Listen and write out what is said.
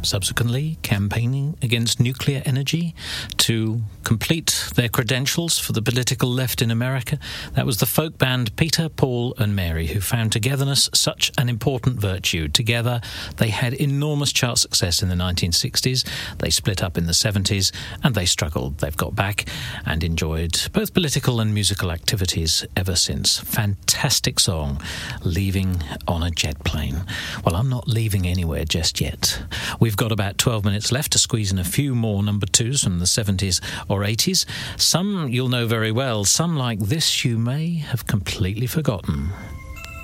subsequently campaigning against nuclear energy to complete their credentials for the political left in America. That was the folk band Peter, Paul and Mary, who found togetherness such an important virtue. Together, they had enormous chart success in the 1960s. They split up in the 70s and they struggled. They've got back and enjoyed both political and musical activities ever since. Fantastic song, Leaving on a Jet Plane. Well, I'm not leaving anywhere just yet. We've got about 12 minutes left to squeeze in a few more number twos from the 70s or 80s. Some you'll know very well, some like this you may have completely forgotten.